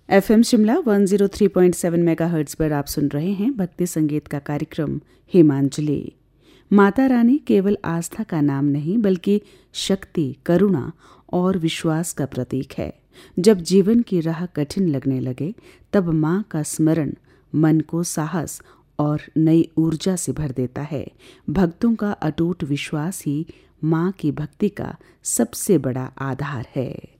FM Shimla 103.7 megahertz पर आप सुन रहे हैं भक्ति संगीत का कार्यक्रम हेमांजलि। माता रानी केवल आस्था का नाम नहीं बल्कि शक्ति, करुणा और विश्वास का प्रतीक है। जब जीवन की राह कठिन लगने लगे तब माँ का स्मरण मन को साहस और नई ऊर्जा से भर देता है। भक्तों का अटूट विश्वास ही माँ की भक्ति का सबसे बड़ा आधार है।